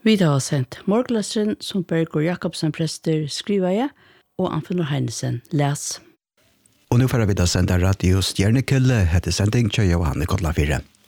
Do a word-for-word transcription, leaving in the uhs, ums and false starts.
Vi har sendt Morgenløseren som Bergur Jakobsen prester skriver jeg, og Anfinnur Heinesen les. Og nå får vi da sende Radio Stjernekulle, heter sending til Johanne Kodlafire.